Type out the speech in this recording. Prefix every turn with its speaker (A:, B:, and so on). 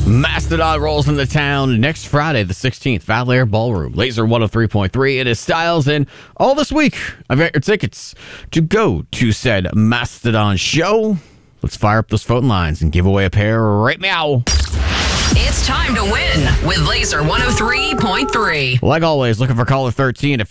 A: Mastodon rolls into town next Friday, the 16th, Val Air Ballroom, Laser 103.3. It is Styles, and all this week, I've got your tickets to go to said Mastodon show. Let's fire up those phone lines and give away a pair right meow.
B: It's time to win with Laser 103.3.
A: Like always, looking for caller 13 at